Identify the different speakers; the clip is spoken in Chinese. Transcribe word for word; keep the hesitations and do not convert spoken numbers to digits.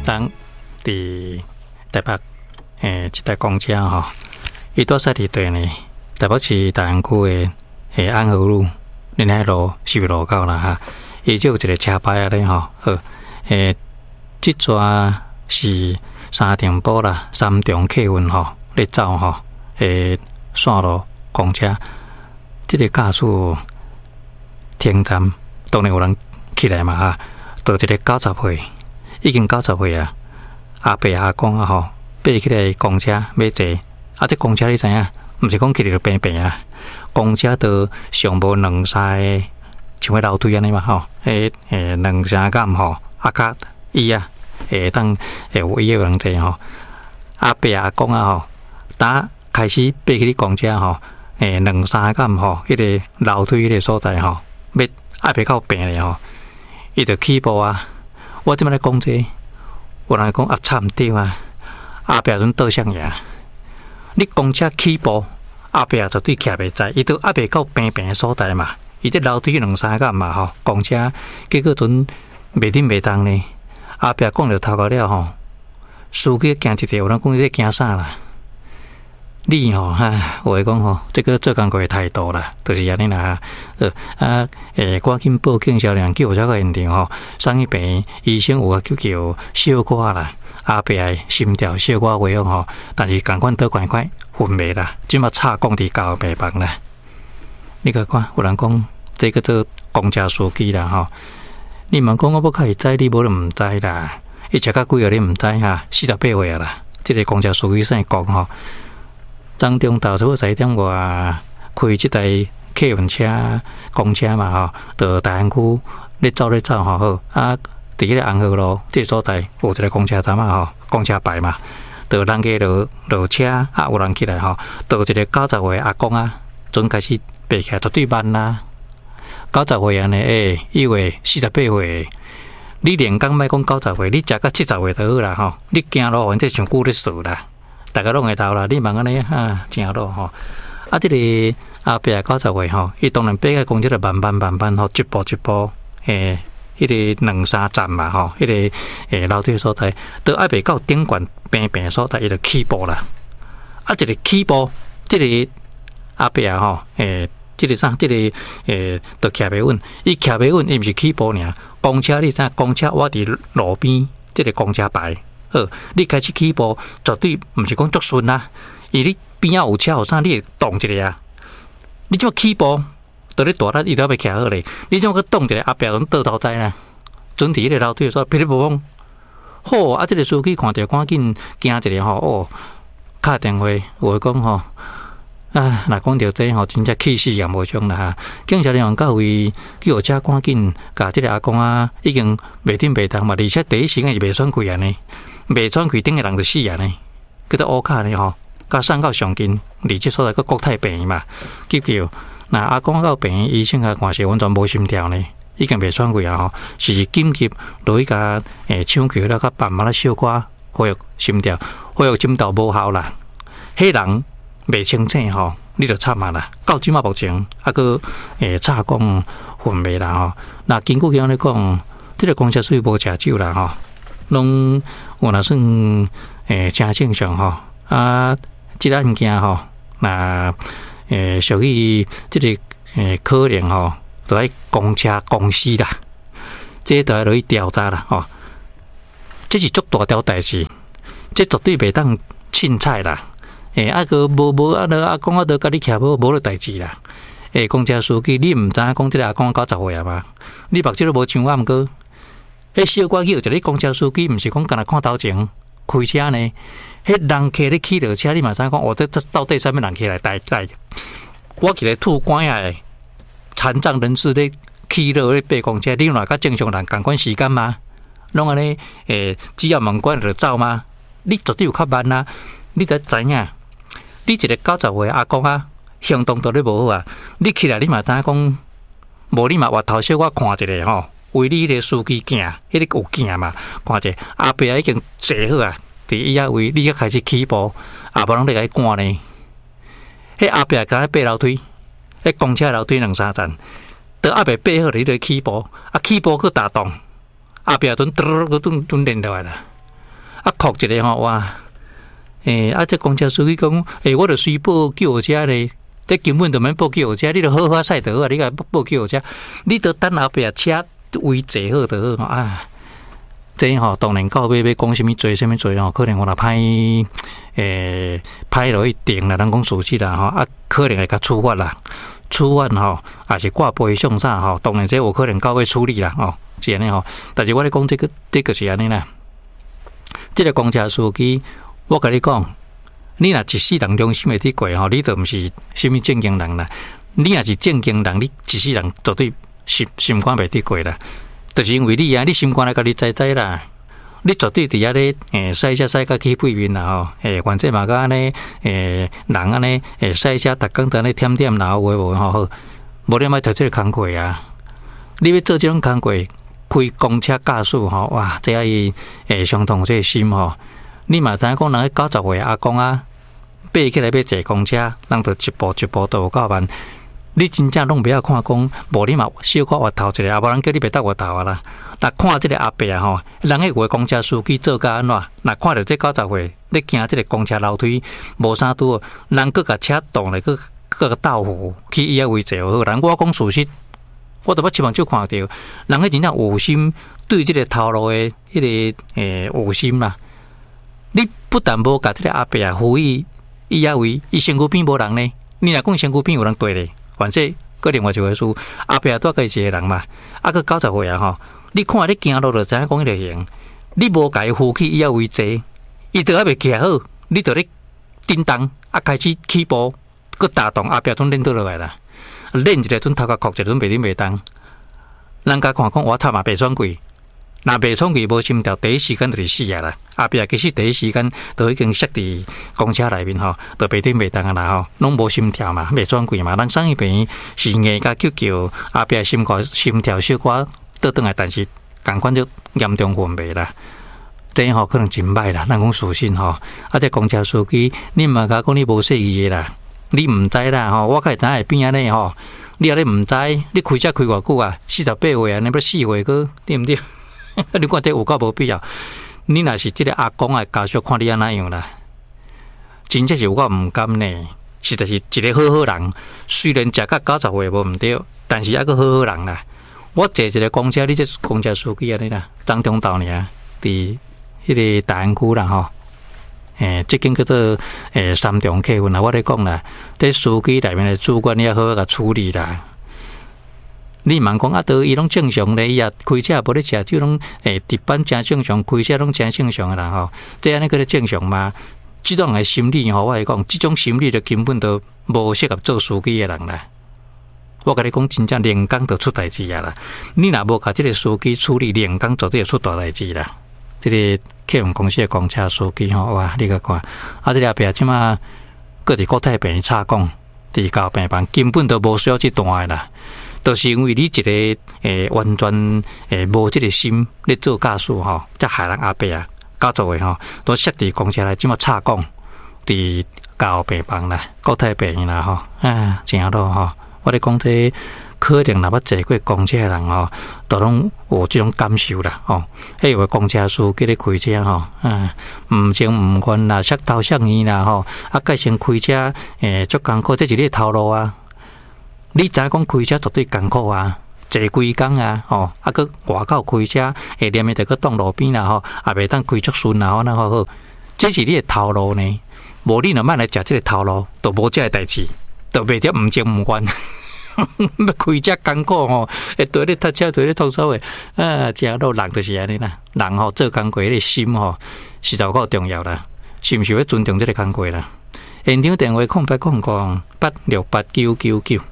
Speaker 1: 咱伫台北诶一台公车吼，伊住伫地呢，台北市大安区诶诶安和路，恁迄路是路口啦哈。伊就有一个车牌啊咧吼，好诶，即阵是三重埔啦，三重客运吼咧走吼，诶线路公车，即、这个驾驶停站，当然有人起来嘛哈，到一个九十岁，已经九十岁啊，阿伯阿公啊吼，爬起来公车要坐，啊这公车你知影，毋是讲起来就平平啊，公车都上无两三个，像迄楼梯安尼嘛吼，诶诶两三间吼，啊甲伊啊，会当会有伊个人坐吼，阿伯阿公啊吼，打开始爬起哩公车吼，诶两三间吼，迄、那个楼梯迄个所在吼，要爱爬到平咧吼，伊就起步啊。我即摆咧讲这，有人讲啊差毋对啊，阿伯阵倒向呀，你公车起步，阿伯绝对徛袂在，伊都阿伯到平平的所在嘛，伊这楼梯两三间嘛吼，公车结果阵袂顶袂动呢，阿伯讲着头壳了吼，司机惊一条，有人讲伊咧惊啥啦？你吼哈，我会讲吼，这个做工课的态度啦，就是安尼啦。呃啊，诶，赶紧报警，销量救这个现场吼，送去病医生有啊叫叫小可啦，阿伯的心跳小可微弱吼，但是赶快倒快快昏迷啦，即马插讲伫交病房啦。你看看，有人讲这个做公车司机啦吼，你问讲我要开始知，你无就毋知啦。伊食到几个你毋知哈，四十八岁啊啦，这个公车司机先讲吼。张中到差不多十一点外开即台客运车、公车嘛吼，到大安区咧走咧走吼好啊，伫迄个安和路即、这个所在有一个公车站啊吼，公车牌嘛，到人家落落车啊，有人起来吼，到一个九十岁阿公啊，准开始爬起来绝对慢啦。九十岁安尼诶，以为四十八岁，你连讲莫讲九十岁，你食到七十岁就好啦吼，你行路反正上久咧数啦。大家拢会老啦，你问安尼哈，正路吼。啊，这个阿伯九十岁吼，伊当然爬个公车就慢慢慢慢吼，一步一步，诶，迄、那个两三站嘛吼，迄、那个诶楼梯所在，到阿伯到顶悬平平所在，伊就起步啦。啊，这个起步，这个阿伯啊吼，诶，这个啥，这个诶，都徛袂稳。伊徛袂稳，伊毋是起步尔。公车你知，公车我伫路边，这个公车牌。好，你开始起步，绝对毋是讲足顺啦。伊你边仔有车有啥，你会动一下啊。你怎起步，到你大力，伊都要徛好咧。你怎个动一下，阿伯拢倒头栽啦。准伫迄个楼梯说，噼里啪啦，好啊！这个司机看到，赶紧惊一下吼，哦，打电话，我讲吼，啊，若讲到这吼，真正气死也无种啦哈。警察人员到位，叫车赶紧甲即个阿公啊，已经袂顶袂动嘛，而且第一时间是袂喘气安尼。袂喘气，顶个人就死啊呢！叫做乌卡呢吼，甲送到上近，离即所在个国泰病院嘛，急救。那阿公到病院，医生啊看是完全无心跳呢，已经袂喘气啊吼，是紧急落去甲诶抢救了，甲慢慢咧小可恢复心跳，恢复心跳无效啦。迄人袂清醒吼，你就惨啊啦！到即马目前啊个诶插讲昏迷啦吼。那根据讲咧讲，即、这个公车属于无食酒啦吼。拢有若算诶真正常吼啊，即个案件吼，那诶属于即个诶可能吼，都喺公车公司啦，这都要落去调查啦吼。这是足大条代志，这绝对袂当凊彩啦。诶，啊个无无啊，阿公啊，都甲你徛无无个代志啦。诶，公车司机你毋知影讲即个阿公九十岁啊嘛？你目睭都无像我毋过。迄小可去有一个公车司机，毋是讲干那看头前开车呢？迄人客咧起落车，你嘛知影讲，哦，这这到底啥物人客来带带？我起来吐关啊！残障人士咧起落咧爬公车，你若甲正常人共款时间吗？拢安尼诶，只要门关就走吗？你绝对有较慢啊！你才知影，你一个九十岁阿公啊，行动都咧无好啊！你起来你嘛知影讲，无你嘛回头小我看一下吼。为你迄个司机惊，迄个有惊嘛？看者阿伯已经坐好啊，伫伊遐位，你才开始起步，也无人咧甲伊赶呢。迄阿伯敢爬楼梯，迄公车楼梯两三站，到阿伯爬好，你就起步，啊起步去打动，阿伯顿嘟嘟嘟顿连落来啦。 啊，哭一个吼哇！诶、欸，啊，这公车司机讲，诶、欸，我著随报救护车咧，这根本就免报救护车，你著好好赛就好啊，你甲报救护车，你著等后壁车位坐好就好啊。这吼、喔、当然到尾要讲什么做什么做吼，可能我若歹诶歹落去定啦，咱讲事实啦吼，啊，可能会甲处罚啦，处罚吼也是挂赔偿啥吼，当然这有可能到尾处理啦吼，是安尼吼。但是我咧讲这个这个是安尼啦，这个公车司机，我甲你讲，你若一世人良心会伫过吼，你就毋是什么正经人啦。你若是正经人，你一世人绝对心心肝袂伫过啦。就是因为你啊，你心肝来家己知知啦，你绝对伫遐咧，诶，赛车赛甲起背面啦吼，诶，反正嘛个安尼，诶，人安尼，诶，赛车逐工在咧舔舔啦，有诶无吼，无你莫做这个工课啊！你要做这种工课，开公车驾驶吼，哇，这下伊诶伤痛这个心吼。你嘛知影讲，人九十岁阿公啊，爬起来要坐公车，人就一步一步都有够慢。你真正拢不要看讲，无你嘛小可滑头一个，啊无人叫你别搭滑头啊啦。若看这个阿伯啊吼，人迄个公车司机做甲安怎？若看到这九十岁，你行这个公车楼梯无啥拄，人搁甲车动咧，搁搁个豆腐去伊遐位坐好。人我讲事实，我都捌亲目睭看到，人迄真正有心对这个头路的迄、那个诶有心啦。你不但无甲这个阿伯啊呼吁伊遐位，伊身躯边无人呢？你若讲身躯边有人对咧？反正个另外一回事，后壁多个一个人嘛，啊个九十岁啊吼，你看你行路就知影讲伊就行，你无家己扶起伊遐位坐，伊都还未徛好，你就咧叮当啊开始起步，佮打动后壁准练倒落来啦，练一个准头壳壳一个准袂顶袂动，人家看讲我操嘛白喘气，若白喘气无心跳，第一时间就是死啊啦，后壁其实第一时间都已经塞伫公车内面吼，都袂顶袂动啊啦吼，拢无心跳嘛，袂喘气嘛，人生伊病是硬甲救救，后壁心肝心跳小可倒转来，但是共款就严重昏迷啦。这吼可能真歹啦，咱讲事实吼，啊这公车司机，你嘛甲讲你无说伊的啦，你毋知啦吼，我甲会知会变安尼吼，你若咧毋知，你开车开偌久啊？四十八岁啊，你要四岁个对毋对？你看这有够无必要。你若是这个阿公啊，家属看你安怎样啦？真正是有够毋甘呢。实在是一个好好人，虽然食到九十岁无毋对，但是还个好好人啦。我坐一个公车，你这公车司机安尼啦，张中道尔，伫迄个大安区啦吼。诶，即间叫做诶三重客运啦，我咧讲啦，这司机内面的主管你要好好甲处理啦。你问讲啊，都伊拢正常咧，伊也开车也无咧食酒，拢诶值班真正常，开车拢真正常啦吼。这安尼个咧正常嘛？即种诶心理吼，我来讲，即种心理就根本都无适合做司机诶人啦。我甲你讲，真正连工就出代志啊啦！你若无甲即个司机处理，连工绝对会出大代志啦。即、这个客运公司诶公车司机吼，哇，你甲看，啊，即个后壁即马搁伫国泰病院插讲，伫交病房根本都无需要即段诶啦。就是因为你一个诶完全诶无即个心咧做驾驶吼，才害人阿伯啊九十岁吼，都塞伫公车内即马插讲伫交病房啦，国泰病院啦吼，啊，真咯吼。我咧讲这可能若捌坐过公车诶人吼，都拢有即种感受啦吼。迄个公车司机咧开车吼，啊，毋情毋愿啦，摔头摔耳啦吼，啊，改先开车诶，足艰苦，这是你头路啊。你知影讲开车绝对艰苦啊，坐规工啊，吼，啊，佮外口开车，下连面就佮挡路边啦吼，也袂当开足顺啦，吼，那好好，这是你诶头路呢。无你若莫来食即个头路，都无即个代志，都袂得毋情毋愿。要开车艰苦吼，会对咧搭车，对咧通手诶，啊，真路人就是安尼啦。人吼做工课，迄个心吼是足够重要啦，是毋是要尊重即个工课啦？现场电话空八空空八六八九九九。